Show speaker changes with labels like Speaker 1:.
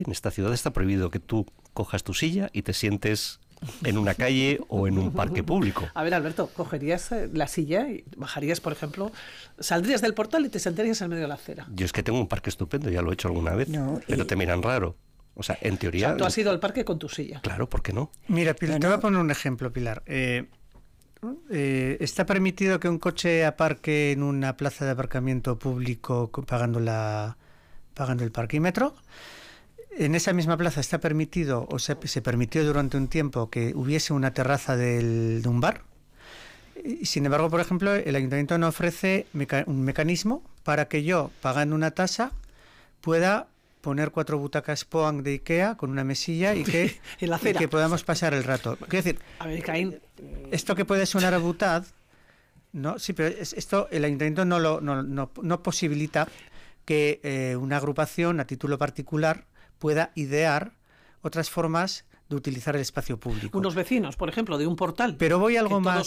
Speaker 1: En esta ciudad está prohibido que tú cojas tu silla y te sientes en una calle o en un parque público.
Speaker 2: A ver, Alberto, cogerías la silla y bajarías, por ejemplo, saldrías del portal y te sentarías en medio de la acera.
Speaker 1: Yo es que tengo un parque estupendo, ya lo he hecho alguna vez, pero te miran raro. O sea, en teoría...
Speaker 2: O sea, tú has ido al parque con tu silla.
Speaker 1: Claro, ¿por qué no?
Speaker 3: Mira, Pilar, te voy a poner un ejemplo, Pilar. Está permitido que un coche aparque en una plaza de aparcamiento público pagando el parquímetro. En esa misma plaza está permitido, o se permitió durante un tiempo que hubiese una terraza de un bar. Y, sin embargo, por ejemplo, el ayuntamiento no ofrece un mecanismo para que yo, pagando una tasa, pueda poner 4 butacas Poang de Ikea con una mesilla y que,
Speaker 2: en la acera,
Speaker 3: y que podamos pasar el rato. Quiero decir,
Speaker 2: a ver, Caín,
Speaker 3: esto que puede sonar a butad, ¿no? Sí, pero esto el ayuntamiento no posibilita que una agrupación a título particular pueda idear otras formas de utilizar el espacio público.
Speaker 2: Unos vecinos, por ejemplo, de un portal.
Speaker 3: Pero voy algo más